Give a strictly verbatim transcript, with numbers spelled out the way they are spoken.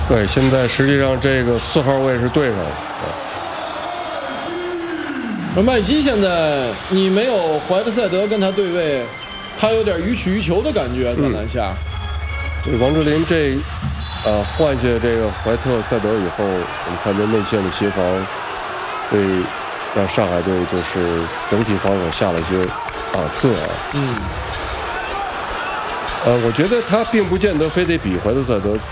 对，现在实际上这个四号位是对上了。 而麦基现在你没有怀特塞德跟他对位，他有点予取予求的感觉在篮下。 对，王哲林这呃换下这个怀特塞德以后，我们看这内线的协防，对让上海队就是整体防守下了一些档次啊。 嗯。 呃，我觉得他并不见得非得比怀特塞德